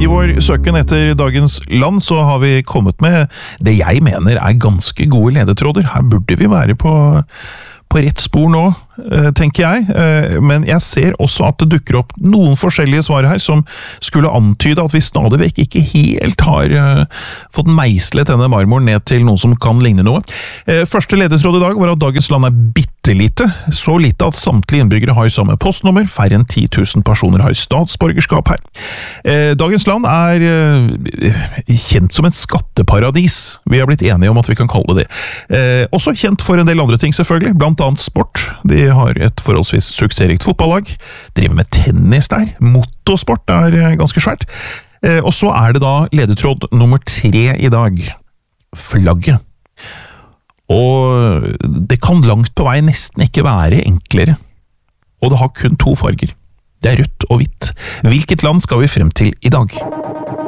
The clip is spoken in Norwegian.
vår søken etter dagens land så har vi kommet med det jeg mener ganske gode ledetråder. Her burde vi være på rett spor nå, tenker jeg, men jeg ser også at det dukker opp noen forskjellige svar her som skulle antyde at vi stadig vekk ikke helt har fått meislet denne marmoren ned til noe som kan ligne noe. Første ledetråd i dag var at dagens land bittelite, så lite at samtlige innbyggere har samme postnummer, færre enn 10 000 personer har statsborgerskap her. Dagens land kjent som et skatteparadis, vi har blitt enige om at vi kan kalle det det. Også kjent for en del andre ting selvfølgelig, blant annet sport. De har et forholdsvis suksessrikt fotballag, driver med tennis der, motorsport ganske svært. Og så det da ledetråd nummer 3 i dag, flagget. Og det kan langt på vei nesten ikke være enklere. Og det har kun 2 farger. Det rødt og hvitt. Hvilket land skal vi frem til i dag?